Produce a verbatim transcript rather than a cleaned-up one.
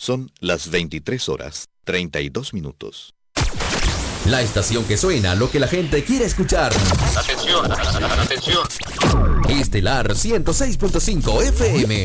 Son las veintitrés horas, treinta y dos minutos. La estación que suena lo que la gente quiere escuchar. Atención, atención. Estelar ciento seis punto cinco F M.